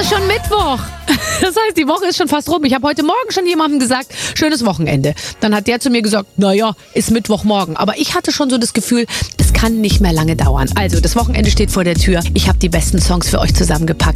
ist schon Mittwoch. Das heißt, die Woche ist schon fast rum. Ich habe heute Morgen schon jemandem gesagt, schönes Wochenende. Dann hat der zu mir gesagt, naja, ist Mittwochmorgen. Aber ich hatte schon so das Gefühl, es kann nicht mehr lange dauern. Also, das Wochenende steht vor der Tür. Ich habe die besten Songs für euch zusammengepackt.